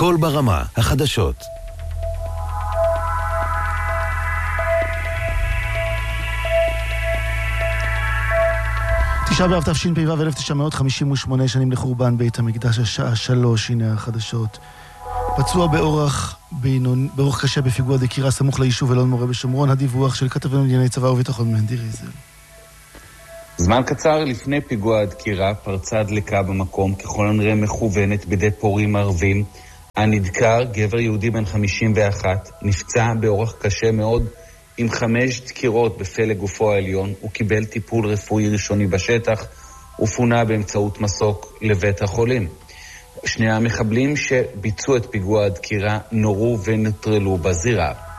קול ברמה, החדשות. 9 באב תשפ"ו 1958 שנים לחורבן בית המקדש, השעה 3, הנה החדשות. פצוע באורח קשה בפיגוע דקירה סמוך ליישוב אלון מורה בשומרון. הדיווח של כתבנו לענייני צבא וביטחון מנדי ריזל. זמן קצר לפני פיגוע הדקירה פרצה דלקה במקום, ככל הנראה מכוונת בידי פורעים ערבים. הנדקר, גבר יהודי בן 51, נפצע באורח קשה מאוד עם 5 דקירות בפלג גופו העליון. הוא קיבל טיפול רפואי ראשוני בשטח ופונה באמצעות מסוק לבית החולים. שני המחבלים שביצעו את פיגוע הדקירה נורו ונטרלו בזירה.